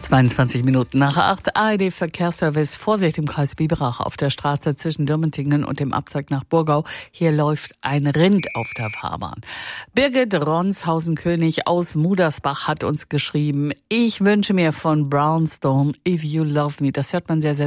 22 Minuten nach 8. ARD-Verkehrsservice. Vorsicht im Kreis Biberach auf der Straße zwischen Dürmentingen und dem Abzweig nach Burgau. Hier läuft ein Rind auf der Fahrbahn. Birgit Ronshausen-König aus Mudersbach hat uns geschrieben: Ich wünsche mir von Brownstone If You Love Me. Das hört man sehr, sehr